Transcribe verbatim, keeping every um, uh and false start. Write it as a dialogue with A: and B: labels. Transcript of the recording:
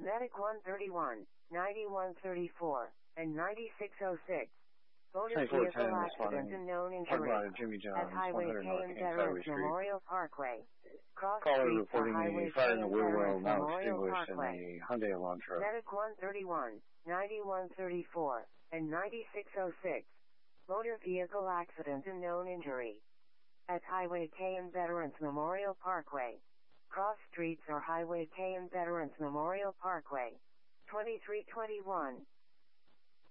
A: Medic one thirty-one, ninety-one thirty-four, and ninety-six oh six. Motor vehicle accident and known injury at Highway K and Veterans Memorial Parkway. Cross streets for Highway K and Veterans Memorial Parkway. Medic one thirty-one, ninety-one thirty-four, and ninety-six oh six. Motor vehicle accident and known injury at Highway K and Veterans Memorial Parkway. Cross streets or Highway K and Veterans Memorial Parkway. twenty-three twenty-one,